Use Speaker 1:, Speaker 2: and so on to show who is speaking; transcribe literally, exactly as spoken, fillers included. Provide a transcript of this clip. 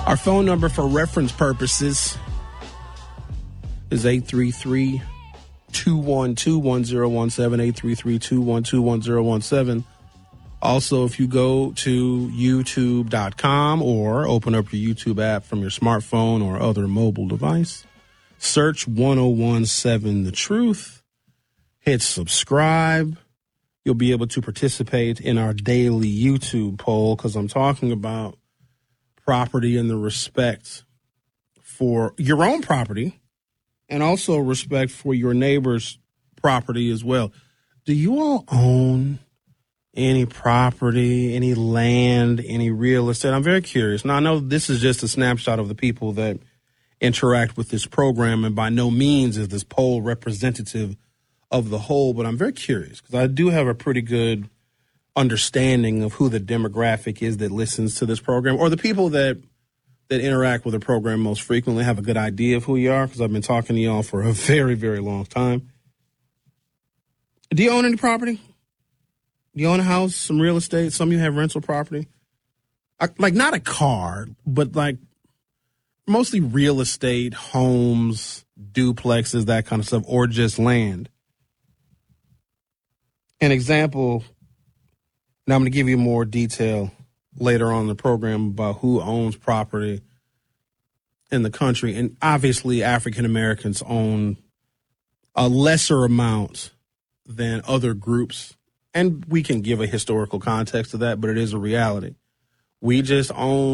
Speaker 1: Our phone number for reference purposes is eight three three, two one two, one zero one seven, eight three three, two one two, one zero one seven. Also, if you go to youtube dot com or open up your YouTube app from your smartphone or other mobile device, search ten seventeen The Truth, hit subscribe. You'll be able to participate in our daily YouTube poll because I'm talking about property and the respect for your own property and also respect for your neighbor's property as well. Do you all own any property, any land, any real estate? I'm very curious. Now, I know this is just a snapshot of the people that interact with this program, and by no means is this poll representative of the whole, but I'm very curious because I do have a pretty good understanding of who the demographic is that listens to this program, or the people that that interact with the program most frequently have a good idea of who you are because I've been talking to y'all for a very, very long time. Do you own any property? Do you own a house, some real estate? Some of you have rental property. I, like not a car, but like mostly real estate, homes, duplexes, that kind of stuff, or just land. An example, now I'm going to give you more detail later on in the program about who owns property in the country. And obviously, African Americans own a lesser amount than other groups. And we can give a historical context to that, but it is a reality. We just own